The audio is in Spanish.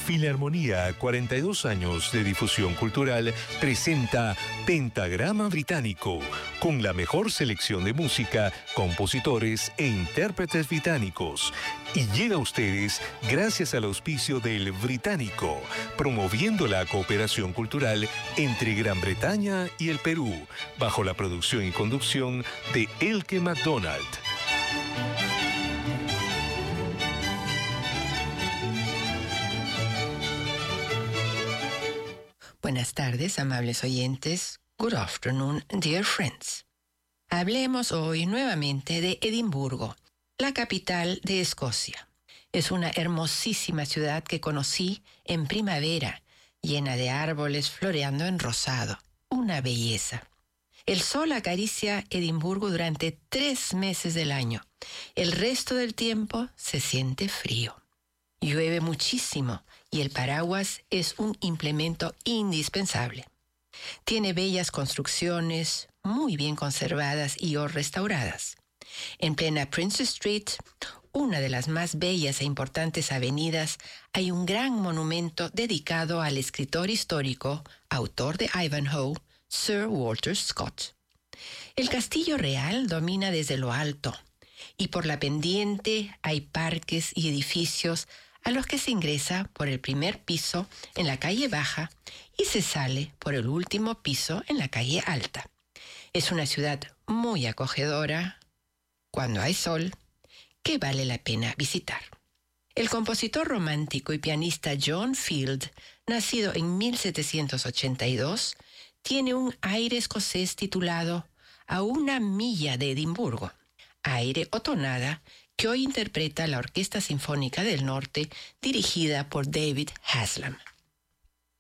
Filarmonía, 42 años de difusión cultural, presenta Pentagrama Británico, con la mejor selección de música, compositores e intérpretes británicos. Y llega a ustedes gracias al auspicio del Británico, promoviendo la cooperación cultural entre Gran Bretaña y el Perú, bajo la producción y conducción de Elke MacDonald. Buenas tardes, amables oyentes. Good afternoon, dear friends. Hablemos hoy nuevamente de Edimburgo, la capital de Escocia. Es una hermosísima ciudad que conocí en primavera, llena de árboles floreando en rosado. Una belleza. El sol acaricia Edimburgo durante 3 meses del año. El resto del tiempo se siente frío. Llueve muchísimo y el paraguas es un implemento indispensable. Tiene bellas construcciones, muy bien conservadas y o restauradas. En plena Prince Street, una de las más bellas e importantes avenidas, hay un gran monumento dedicado al escritor histórico, autor de Ivanhoe, Sir Walter Scott. El castillo real domina desde lo alto, y por la pendiente hay parques y edificios a los que se ingresa por el primer piso en la calle baja y se sale por el último piso en la calle alta. Es una ciudad muy acogedora, cuando hay sol, que vale la pena visitar. El compositor romántico y pianista John Field, nacido en 1782, tiene un aire escocés titulado A una milla de Edimburgo, aire o tonada que hoy interpreta la Orquesta Sinfónica del Norte, dirigida por David Haslam.